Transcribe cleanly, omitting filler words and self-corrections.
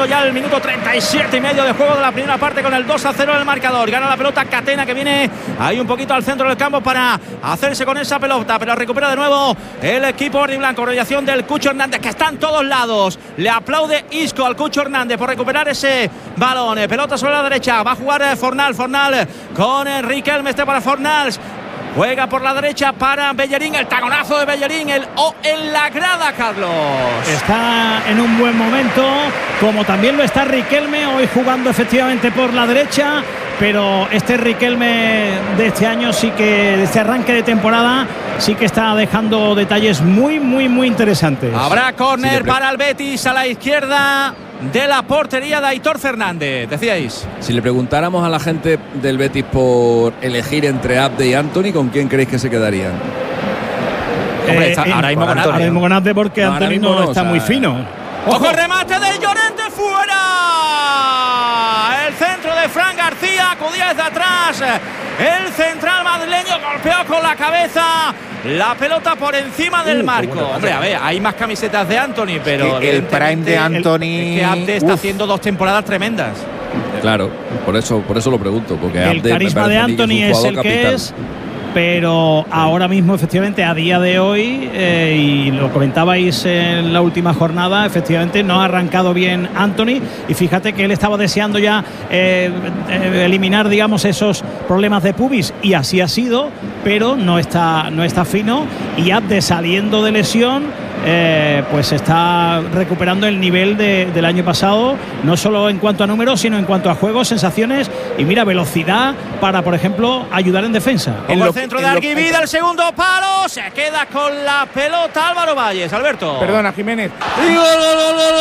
llegando ya al minuto 37 y medio de juego de la primera parte con el 2-0 en el marcador. Gana la pelota Catena, que viene ahí un poquito al centro del campo para hacerse con esa pelota, pero recupera de nuevo el equipo verde y blanco. Mediación del Cucho Hernández, que está en todos lados. Le aplaude Isco al Cucho Hernández por recuperar ese balón. Pelota sobre la derecha, va a jugar Fornal con Riquelme, para Fornals. Juega por la derecha para Bellerín, el taconazo de Bellerín, en la grada, Carlos. Está en un buen momento, como también lo está Riquelme, hoy jugando efectivamente por la derecha, pero este Riquelme de este año sí que, de este arranque de temporada, sí que está dejando detalles muy interesantes. Habrá córner para el Betis a la izquierda de la portería de Aitor Fernández, decíais. Si le preguntáramos a la gente del Betis por elegir entre Abde y Antony, ¿con quién creéis que se quedarían? Hombre, ahora mismo con Abde, porque no, Antony no está muy fino. ¡Ojo, el remate de Llorente fuera! El centro de Fran García, acudía desde atrás. El central madrileño golpeó con la cabeza. La pelota por encima del marco. Hombre, a ver, hay más camisetas de Antony, pero el prime de Antony. Es que Abde está haciendo 2 temporadas tremendas. Claro, por eso lo pregunto, porque el carisma de Antony es el que es, pero ahora mismo efectivamente a día de hoy, y lo comentabais en la última jornada, efectivamente no ha arrancado bien Antony, y fíjate que él estaba deseando ya eliminar, digamos, esos problemas de pubis, y así ha sido, pero no está fino, y Abde, saliendo de lesión, pues está recuperando el nivel del año pasado, no solo en cuanto a números, sino en cuanto a juego, sensaciones y mira, velocidad para, por ejemplo, ayudar en defensa. En el centro de Arguivida, el segundo palo, se queda con la pelota Álvaro Valles. Alberto. Perdona, Jiménez.